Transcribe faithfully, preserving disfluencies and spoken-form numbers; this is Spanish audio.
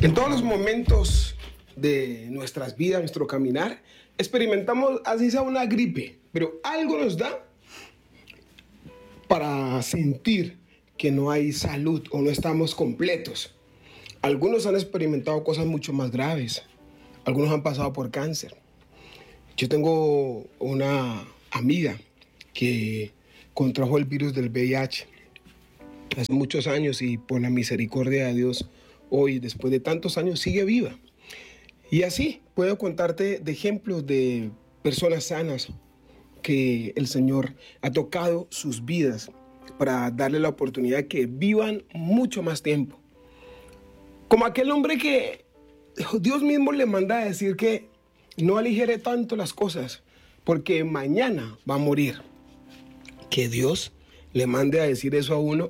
En todos los momentos de nuestras vidas, nuestro caminar, experimentamos así sea una gripe, pero algo nos da para sentir que no hay salud o no estamos completos. Algunos han experimentado cosas mucho más graves, algunos han pasado por cáncer. Yo tengo una amiga que contrajo el virus del V I H hace muchos años y por la misericordia de Dios, hoy, después de tantos años, sigue viva. Y así puedo contarte de ejemplos de personas sanas que el Señor ha tocado sus vidas para darle la oportunidad de que vivan mucho más tiempo. Como aquel hombre que Dios mismo le manda a decir que no aligere tanto las cosas, porque mañana va a morir. Que Dios le mande a decir eso a uno